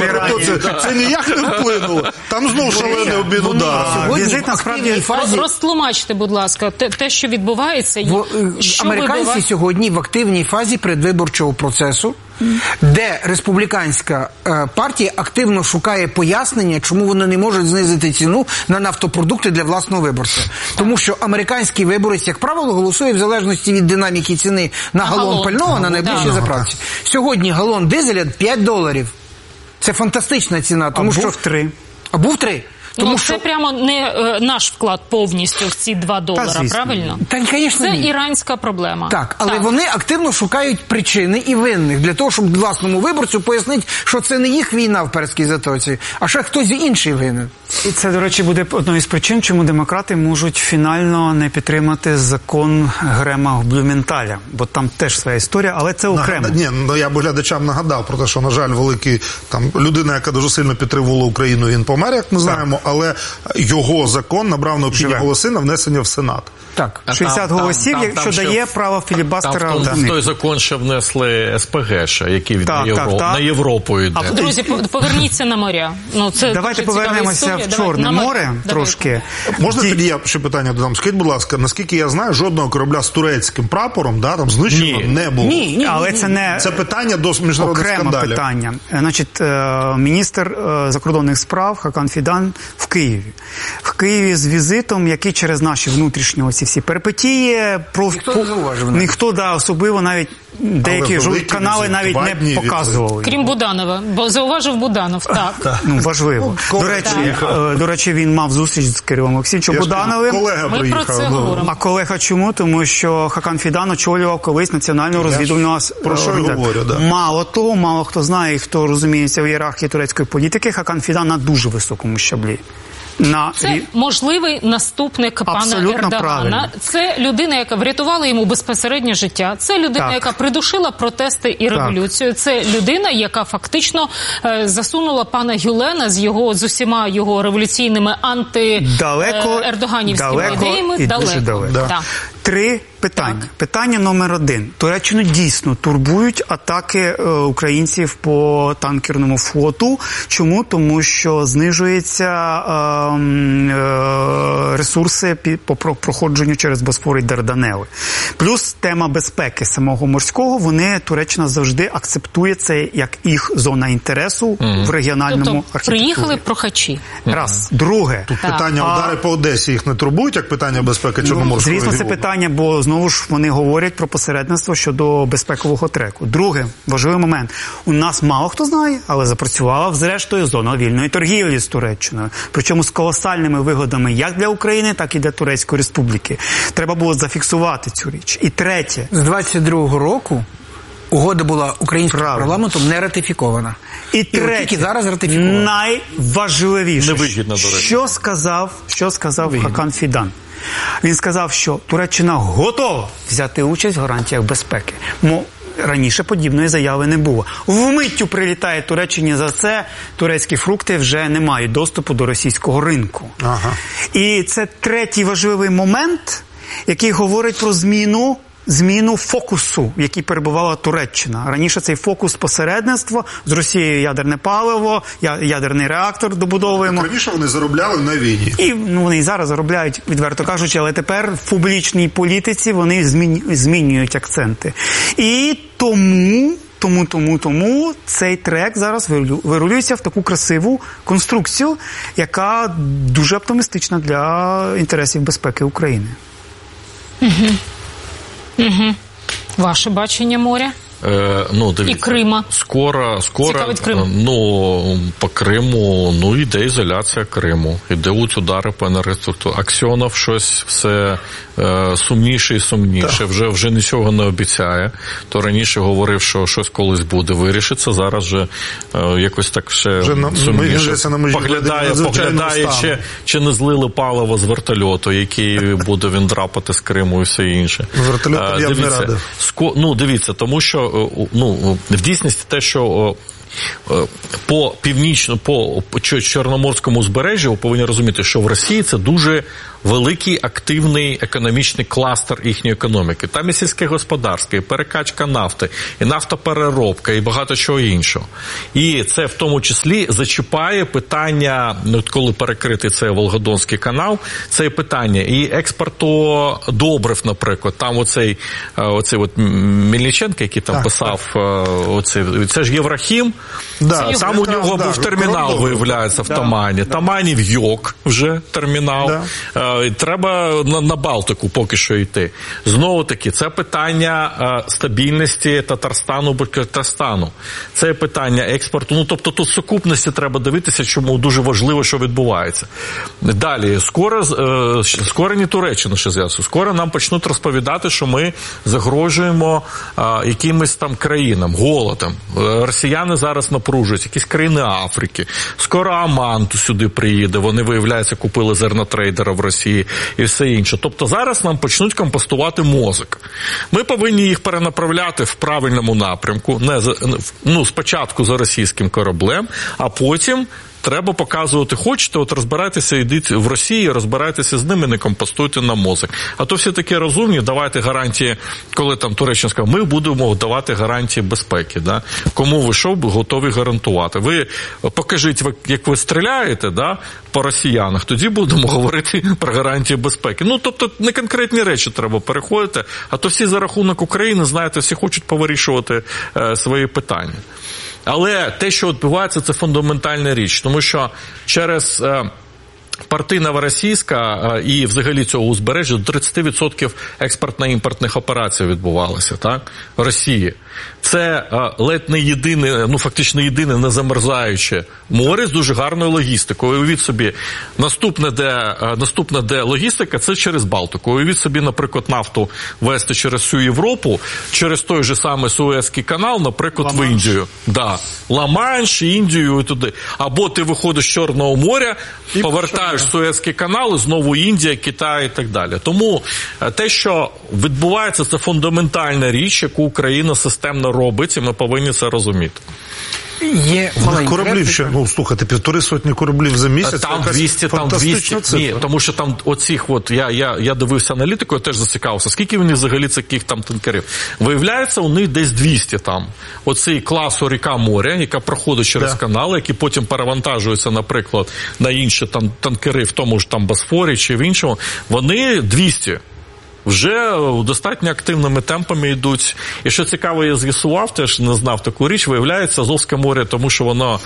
Це ніяк не вплинуло. Там знову шалений обмін ударами. Візит насправді розтлумачте, будь ласка, те, що відбувається, що американці сьогодні в активній фазі передвиборчого процесу, де республіканська партія активно шукає пояснення, чому вони не можуть знизити ціну на нафтопродукти для власного виборця. Тому що американський виборець, як правило, голосує в залежності від динаміки ціни на галон пального на найближчій заправці. Сьогодні галон дизеля $5. Це фантастична ціна. Тому що був 3. А був 3. Тому це прямо не наш вклад повністю в ці $2, правильно? Це іранська проблема. Так, але вони активно шукають причини і винних для того, щоб власному виборцю пояснити, що це не їх війна в Перській затоці, а ще хтось інший винен. І це, до речі, буде одною з причин, чому демократи можуть фінально не підтримати закон Грема Блюменталя, бо там теж своя історія, але це окремо. Ні, я б глядачам нагадав про те, що, на жаль, великий людина, яка дуже сильно підтримувала Україну, він помер, як ми знаємо, але його закон набрав необхідні голоси на внесення в Сенат. Так, 60 голосів, що дає право філібастера. Там в той закон ще внесли СПГ, який на Європу йде. Друзі, поверніться на моря. Давайте повернемося в Чорне море трошки. Можна тоді я ще питання додам? Скажіть, будь ласка, наскільки я знаю, жодного корабля з турецьким прапором там знищено не було. Ні, але це не... Це питання до міжнародних скандалів. Окреме питання. Значить, міністр закордонних справ Хакан Фідан в Києві. В Києві з візитом, який через наші внутрішні всі перипетії, ніхто особливо навіть деякі канали навіть не показували. Крім Буданова, бо зауважив Буданов, так. Важливо. До речі, він мав зустріч з Кирилом Олексійовичем Будановим. Ми про це говоримо. А колега чому? Тому що Хакан Фідан очолював колись національну розвідувальну. Про що я говорю, так. Мало того, мало хто знає і хто розуміється в ієрархії турецької політики, Хакан Фідан на дуже високому щаблі. Це можливий наступник пана Ердогана. Правильно. Це людина, яка врятувала йому безпосереднє життя. Це людина, яка придушила протести і революцію. Це людина, яка фактично засунула пана Гюлена з усіма його революційними анти-ердоганівськими ідеями далеко. Да. 3 питання. Питання номер 1. Туреччину дійсно турбують атаки українців по танкерному флоту. Чому? Тому що знижуються ресурси по проходженню через Босфор і Дарданели. Плюс тема безпеки самого морського, Туреччина завжди акцептує це як їх зона інтересу в регіональному архітектурі. Приїхали прохачі. Раз. Друге. Тут питання удари по Одесі їх не турбують, як питання безпеки Чорноморського регіону? Звісно, це питання, бо знову ж вони говорять про посередництво щодо безпекового треку. Друге, важливий момент. У нас мало хто знає, але запрацювала зрештою зона вільної торгівлі з Туреччиною. Причому з колосальними вигодами як для України, так і для Турецької Республіки. Треба було зафіксувати цю річ. І третє. З 22-го року угода була українським парламентом не ратифікована. І третє, тільки зараз ратифікована. Найважливіше. Що сказав Хакан Фідан? Він сказав, що Туреччина готова взяти участь в гарантіях безпеки. Раніше подібної заяви не було. Вмиттю прилітає Туреччині за це, турецькі фрукти вже не мають доступу до російського ринку. І це третій важливий момент, який говорить про зміну фокусу, в якій перебувала Туреччина. Раніше цей фокус посередництва, з Росією ядерне паливо, ядерний реактор добудовуємо. Раніше вони заробляли на війні. І вони і зараз заробляють, відверто кажучи, але тепер в публічній політиці вони змінюють акценти. І тому цей трек зараз вирулюється в таку красиву конструкцію, яка дуже оптимістична для інтересів безпеки України. Ваше бачення моря? Дивіться, і Крима. Скоро Крим. По Криму, йде ізоляція Криму, йдуть удари по енергетику. Аксьонов щось все сумніше і сумніше, вже нічого не обіцяє. То раніше говорив, що щось колись буде вирішиться, зараз вже якось так ще сумніше. Поглядає, чи не злили паливо з вертольоту, який буде він драпати з Криму і все інше. Вертольотом я б не радив. Дивіться, тому що в дійсності те, що по Чорноморському узбережжю ви повинні розуміти, що в Росії це дуже великий активний економічний кластер їхньої економіки. Там і сільське господарство, і перекачка нафти, і нафтопереробка, і багато чого іншого. І це в тому числі зачіпає питання, коли перекритий цей Волгодонський канал, це питання і експорту добрив, наприклад. Там оцей Мельниченко, який там писав, це ж Єврахім, там у нього був термінал, виявляється, в Тамані. Таманів ЙОК вже термінал. Треба на Балтику поки що йти. Знову-таки, це питання стабільності Татарстану, Башкортостану. Це питання експорту. Тобто тут в сукупності треба дивитися, чому дуже важливо, що відбувається. Далі, скоро не Туреччина ще зв'язку. Скоро нам почнуть розповідати, що ми загрожуємо якимось там країнам, голодом. Росіяни зараз напружують, якісь країни Африки. Скоро Оман сюди приїде. Вони, виявляється, купили зернотрейдера в Росії і все інше. Тобто зараз нам почнуть компостувати мозок. Ми повинні їх перенаправляти в правильному напрямку, спочатку за російським кораблем, а потім треба показувати, хочете, розбирайтеся, йдіть в Росії, розбирайтеся з ними, не компостуйте на мозок. А то всі такі розумні, давайте гарантії, коли там Туреччина сказала, ми будемо давати гарантії безпеки. Да? Кому ви що готові гарантувати? Ви покажіть, як ви стріляєте по росіянах, тоді будемо говорити про гарантії безпеки. Тобто не конкретні речі треба переходити, а то всі за рахунок України, знаєте, всі хочуть повирішувати свої питання. Але те, що відбувається, це фундаментальна річ, тому що через порти Новоросійська і взагалі цього узбережжя до 30% експортно-імпортних операцій відбувалося, так, в Росії. Це ледь не єдине, фактично єдине незамерзаюче море з дуже гарною логістикою. Уявіть собі, наступне, де логістика, це через Балтику. Уявіть собі, наприклад, нафту вести через всю Європу, через той же самий Суецький канал, наприклад, в Індію. Да. Ла-Манш, Індію і туди. Або ти виходиш з Чорного моря, повертаєш Суецький канал, і знову Індія, Китай і так далі. Тому те, що відбувається, це фундаментальна річ, яку Україна системно робить, і ми повинні це розуміти. Є кораблів ще, слухайте, 150 кораблів за місяць. Там 200, ні, тому що там оцих, я дивився аналітику, я теж зацікавився, скільки вони взагалі таких там танкерів. Виявляється, у них десь 200 там. Оцей класу ріка-моря, яка проходить через канали, які потім перевантажуються, наприклад, на інші там танкери, в тому ж там Босфорі чи в іншому, вони 200. Вже достатньо активними темпами йдуть. І що цікаво, я з'ясував, теж не знав таку річ, виявляється, Азовське море, тому що воно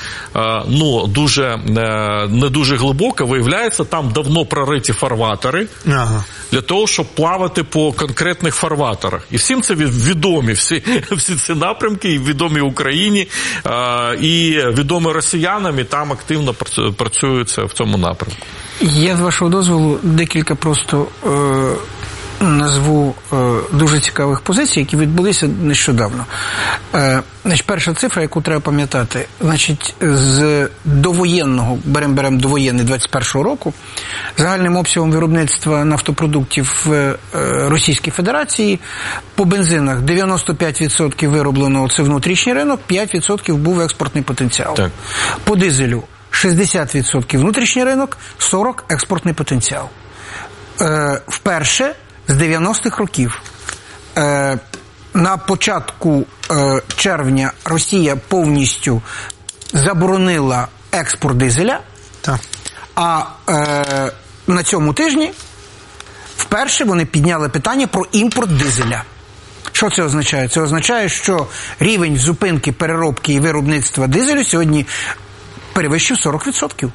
не дуже глибоке, виявляється, там давно прориті фарватери для того, щоб плавати по конкретних фарватерах. І всім це відомі, всі ці напрямки, і відомі Україні, і відомі росіянам, і там активно працюються в цьому напрямку. Я, з вашого дозволу, декілька просто назву дуже цікавих позицій, які відбулися нещодавно. Перша цифра, яку треба пам'ятати, з довоєнного, беремо довоєнний 21-го року, загальним обсягом виробництва нафтопродуктів в Російській Федерації по бензинах 95% вироблено це внутрішній ринок, 5% був експортний потенціал. Так. По дизелю 60% внутрішній ринок, 40% експортний потенціал. Вперше з 90-х років на початку червня Росія повністю заборонила експорт дизеля, а на цьому тижні вперше вони підняли питання про імпорт дизеля. Що це означає? Це означає, що рівень зупинки, переробки і виробництва дизелю сьогодні перевищив 40%.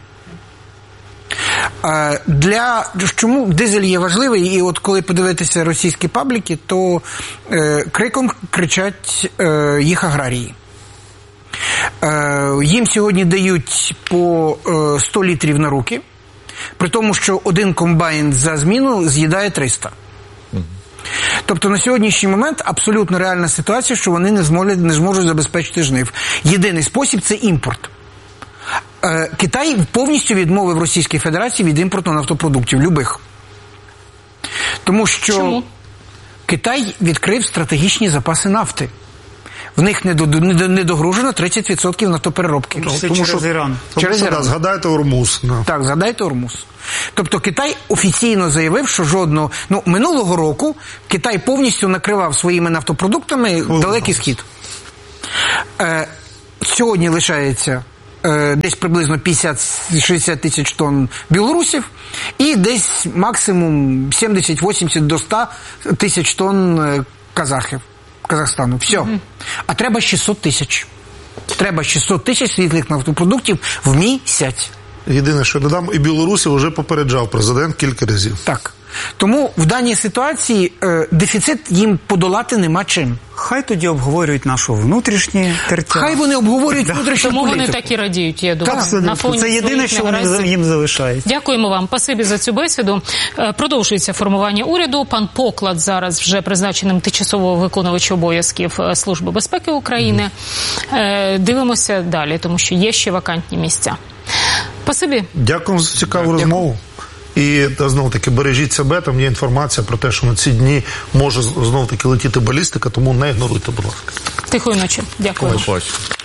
Чому дизель є важливий, і от коли подивитися російські пабліки, то криком кричать їх аграрії. Їм сьогодні дають по 100 літрів на руки, при тому, що один комбайн за зміну з'їдає 300. Тобто на сьогоднішній момент абсолютно реальна ситуація, що вони не зможуть забезпечити жнив. Єдиний спосіб – це імпорт. Китай повністю відмовив Російській Федерації від імпорту нафтопродуктів, любих. Тому що Китай відкрив стратегічні запаси нафти. в них недогружено 30% нафтопереробки. Тому що Іран. Через Іран. Згадайте Ормуз. Так, згадайте Ормуз. Тобто Китай офіційно заявив, що жодного... минулого року Китай повністю накривав своїми нафтопродуктами Далекий Схід. Сьогодні лишається десь приблизно 50-60 тисяч тонн білорусів і десь максимум 70-80 до 100 тисяч тонн Казахстану. Все. А треба 600 тисяч. Треба 600 тисяч світлих нафтопродуктів в місяць. Єдине, що додам, і Білорусі вже попереджав президент кілька разів. Так. Тому в даній ситуації дефіцит їм подолати нема чим. Хай тоді обговорюють нашу внутрішнє тертя. Хай вони обговорюють внутрішню політику. Тому вони так і радіють, я думаю. На фоні це єдине, що їм залишається. Дякуємо вам. Спасибі за цю бесіду. Продовжується формування уряду. Пан Поклад зараз вже призначеним тимчасово виконувачем обов'язків Служби безпеки України. Дивимося далі, тому що є ще вакантні місця. Спасибі. Дякую за цікаву розмову. І знов-таки бережіть себе, там є інформація про те, що на ці дні може знов-таки летіти балістика, тому не ігноруйте, будь ласка. Тихої ночі. Дякую.